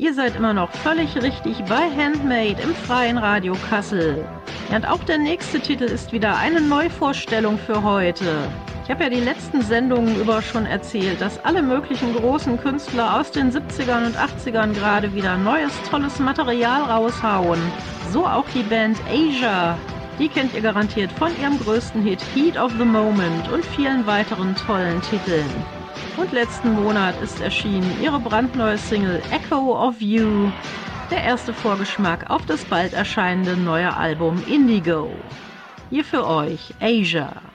Ihr seid immer noch völlig richtig bei Handmade im Freien Radio Kassel. Ja, und auch der nächste Titel ist wieder eine Neuvorstellung für heute. Ich habe ja die letzten Sendungen über schon erzählt, dass alle möglichen großen Künstler aus den 70ern und 80ern gerade wieder neues, tolles Material raushauen. So auch die Band Asia. Die kennt ihr garantiert von ihrem größten Hit Heat of the Moment und vielen weiteren tollen Titeln. Und letzten Monat ist erschienen ihre brandneue Single Echo of You, der erste Vorgeschmack auf das bald erscheinende neue Album Indigo. Hier für euch Asia.